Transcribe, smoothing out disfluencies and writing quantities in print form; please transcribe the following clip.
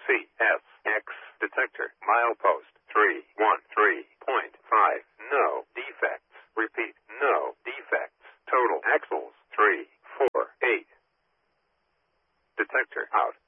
CSX detector. Milepost 313.5. No defects. Repeat, no defects. Total axles 348. Detector out.